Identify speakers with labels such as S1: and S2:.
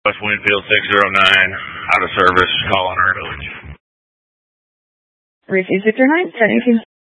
S1: West Winfield 609, out of service, call on our village.
S2: Refuse Victor 9, 718.